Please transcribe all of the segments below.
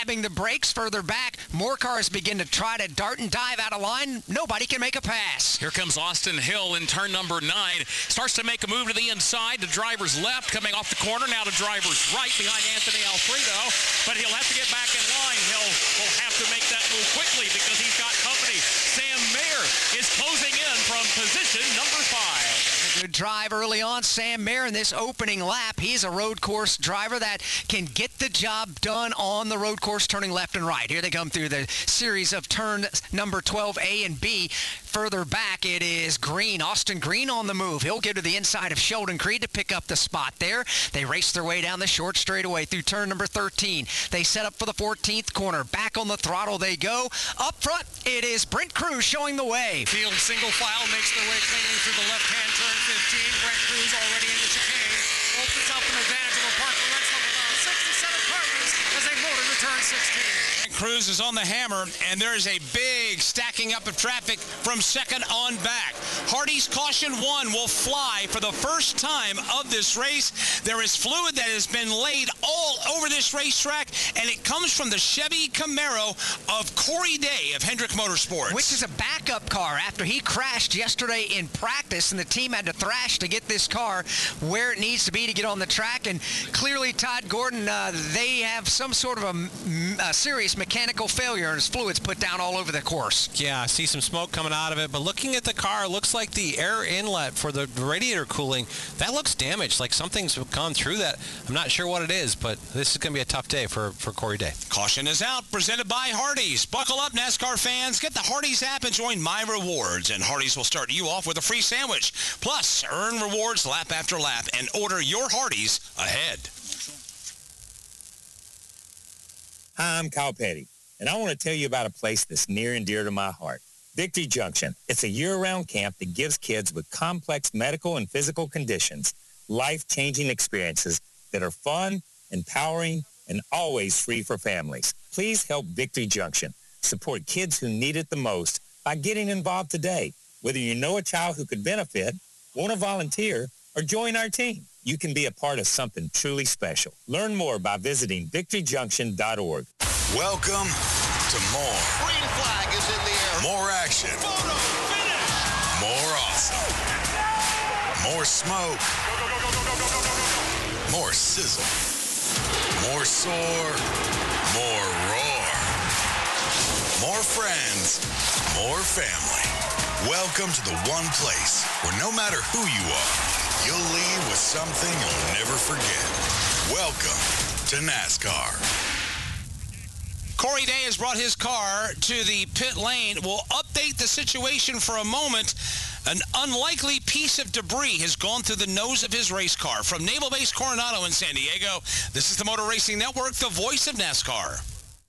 grabbing the brakes further back. More cars begin to try to dart and dive out of line. Nobody can make a pass. Here comes Austin Hill in turn number 9. Starts to make a move to the inside. The driver's left coming off the corner. Now the driver's right behind Anthony Alfredo. But he'll have to get back in line. Hill will have to make that move quickly because he's got company. Sam Mayer is closing in from position number 5. Good drive early on. Sam Mayer in this opening lap. He's a road course driver that can get the job done on the road course, turning left and right. Here they come through the series of turn number 12, A and B. Further back, it is Green. Austin Green on the move. He'll get to the inside of Sheldon Creed to pick up the spot there. They race their way down the short straightaway through turn number 13. They set up for the 14th corner. Back on the throttle they go. Up front, it is Brent Cruz showing the way. Field single file makes their way cleanly through the left-hand turn 15. Brent Cruz already in the chicane. Opens up an advantage of a Parker Rexel of about 67 partners as they motor to turn 16. Cruz is on the hammer, and there is a big stacking up of traffic from second on back. Hardy's Caution 1 will fly for the first time of this race. There is fluid that has been laid all over this racetrack, and it comes from the Chevy Camaro of Corey Day of Hendrick Motorsports. Which is a backup car after he crashed yesterday in practice, and the team had to thrash to get this car where it needs to be to get on the track. And clearly, Todd Gordon, they have some sort of a serious mechanical failure, and his fluids put down all over the course. Yeah, I see some smoke coming out of it, but looking at the car, looks like the air inlet for the radiator cooling, that looks damaged, like something's gone through that. I'm not sure what it is, but this is going to be a tough day for Corey Day. Caution is out, presented by Hardee's. Buckle up, NASCAR fans. Get the Hardee's app and join My Rewards, and Hardee's will start you off with a free sandwich. Plus, earn rewards lap after lap and order your Hardee's ahead. Hi, I'm Kyle Petty, and I want to tell you about a place that's near and dear to my heart, Victory Junction. It's a year-round camp that gives kids with complex medical and physical conditions life-changing experiences that are fun, empowering, and always free for families. Please help Victory Junction support kids who need it the most by getting involved today. Whether you know a child who could benefit, want to volunteer, or join our team, you can be a part of something truly special. Learn more by visiting victoryjunction.org. Welcome to more. Green flag is in the air. More action. Photo finish. More awesome. More smoke. More sizzle. More soar. More roar. More friends. More family. Welcome to the one place where no matter who you are, you'll leave with something you'll never forget. Welcome to NASCAR. Corey Day has brought his car to the pit lane. We'll update the situation for a moment. An unlikely piece of debris has gone through the nose of his race car. From Naval Base Coronado in San Diego, this is the Motor Racing Network, the voice of NASCAR.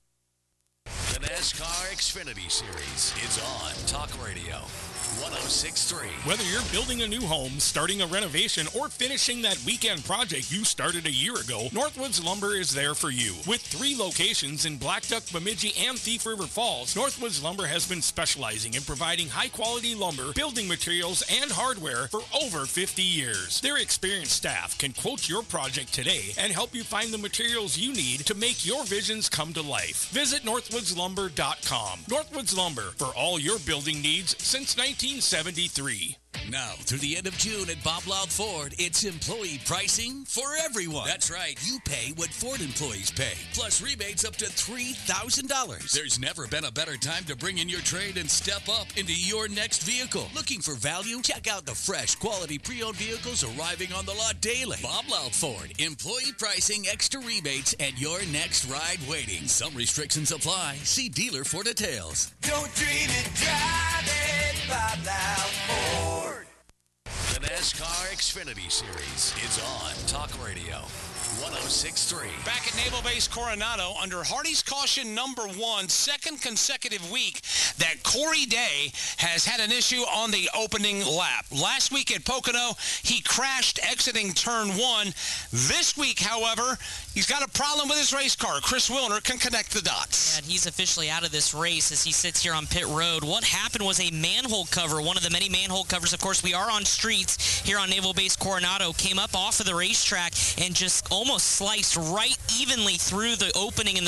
The NASCAR Xfinity Series is on Talk Radio 106.3. Whether you're building a new home, starting a renovation, or finishing that weekend project you started a year ago, Northwoods Lumber is there for you. With 3 locations in Black Duck, Bemidji, and Thief River Falls, Northwoods Lumber has been specializing in providing high-quality lumber, building materials, and hardware for over 50 years. Their experienced staff can quote your project today and help you find the materials you need to make your visions come to life. Visit northwoodslumber.com. Northwoods Lumber, for all your building needs since 1973. Now, through the end of June at Bob Loud Ford, it's employee pricing for everyone. That's right. You pay what Ford employees pay, plus rebates up to $3,000. There's never been a better time to bring in your trade and step up into your next vehicle. Looking for value? Check out the fresh, quality pre-owned vehicles arriving on the lot daily. Bob Loud Ford. Employee pricing, extra rebates, and your next ride waiting. Some restrictions apply. See dealer for details. Don't dream it, drive it, Bob Loud Ford. The NASCAR Xfinity Series is on Talk Radio 106.3. Back at Naval Base Coronado under Hardee's Caution number 1, second consecutive week that Corey Day has had an issue on the opening lap. Last week at Pocono, he crashed exiting turn 1. This week, however, he's got a problem with his race car. Chris Wilner can connect the dots. Yeah, and he's officially out of this race as he sits here on pit road. What happened was a manhole cover, one of the many manhole covers. Of course, we are on streets here on Naval Base Coronado, came up off of the racetrack and just almost sliced right evenly through the opening in the